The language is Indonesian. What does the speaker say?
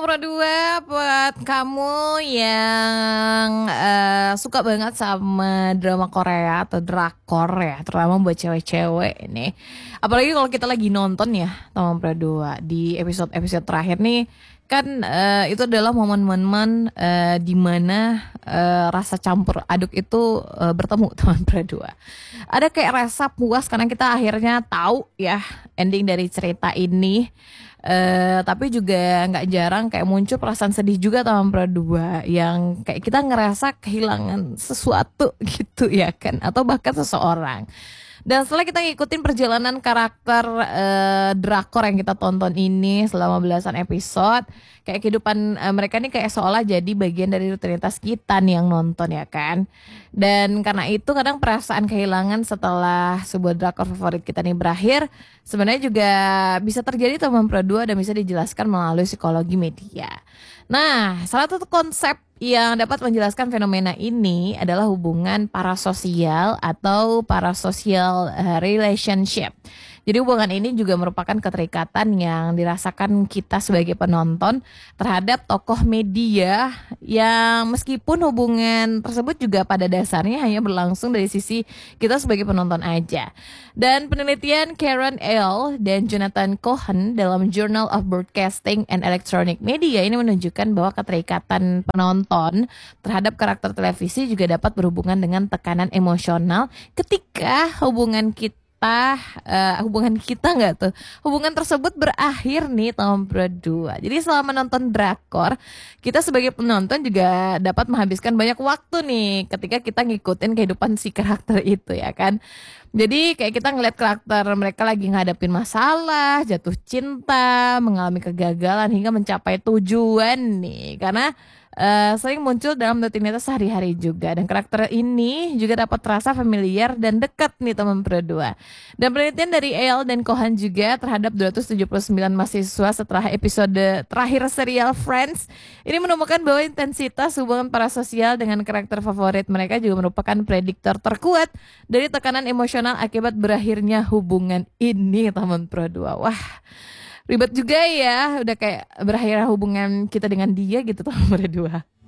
Pro 2 buat kamu yang suka banget sama drama Korea atau drakor ya, terutama buat cewek-cewek ini. Apalagi kalau kita lagi nonton ya Teman Pro 2 di episode-episode terakhir nih kan itu adalah momen-momen di mana rasa campur aduk itu bertemu Teman Pro 2. Ada kayak rasa puas karena kita akhirnya tahu ya ending dari cerita ini. Tapi juga nggak jarang kayak muncul perasaan sedih juga Teman Pro 2 yang kayak kita ngerasa kehilangan sesuatu gitu ya kan, atau bahkan seseorang. Dan setelah kita ngikutin perjalanan karakter drakor yang kita tonton ini selama belasan episode, kayak kehidupan mereka nih kayak seolah jadi bagian dari rutinitas kita nih yang nonton ya kan. Dan karena itu kadang perasaan kehilangan setelah sebuah drakor favorit kita nih berakhir sebenarnya juga bisa terjadi Teman Pro 2 dan bisa dijelaskan melalui psikologi media. Nah, salah satu konsep yang dapat menjelaskan fenomena ini adalah hubungan parasosial atau parasocial relationship. Jadi hubungan ini juga merupakan keterikatan yang dirasakan kita sebagai penonton terhadap tokoh media yang meskipun hubungan tersebut juga pada dasarnya hanya berlangsung dari sisi kita sebagai penonton aja. Dan penelitian Karen L. dan Jonathan Cohen dalam Journal of Broadcasting and Electronic Media ini menunjukkan bahwa keterikatan penonton terhadap karakter televisi juga dapat berhubungan dengan tekanan emosional ketika hubungan hubungan tersebut berakhir nih Teman Pro 2. Jadi selama menonton drakor, kita sebagai penonton juga dapat menghabiskan banyak waktu nih ketika kita ngikutin kehidupan si karakter itu ya kan. Jadi kayak kita ngeliat karakter mereka lagi ngadepin masalah, jatuh cinta, mengalami kegagalan hingga mencapai tujuan nih. Karena sering muncul dalam rutinitas sehari-hari juga. Dan karakter ini juga dapat terasa familiar dan dekat nih Teman Pro 2. Dan penelitian dari Ale dan Cohen juga terhadap 279 mahasiswa setelah episode terakhir serial Friends ini menemukan bahwa intensitas hubungan parasosial dengan karakter favorit mereka juga merupakan prediktor terkuat dari tekanan emosional akibat berakhirnya hubungan ini Teman Pro 2. Wah, ribet juga ya, udah kayak berakhir hubungan kita dengan dia gitu Teman Pro 2.